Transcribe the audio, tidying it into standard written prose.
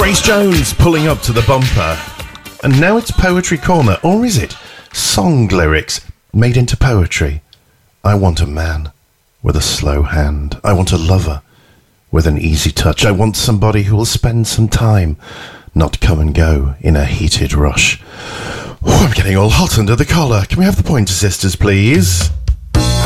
Grace Jones pulling up to the bumper. And now it's Poetry Corner, or is it? Song lyrics made into poetry. I want a man with a slow hand. I want a lover with an easy touch. I want somebody who will spend some time, not come and go in a heated rush. Oh, I'm getting all hot under the collar. Can we have the Pointer Sisters, please?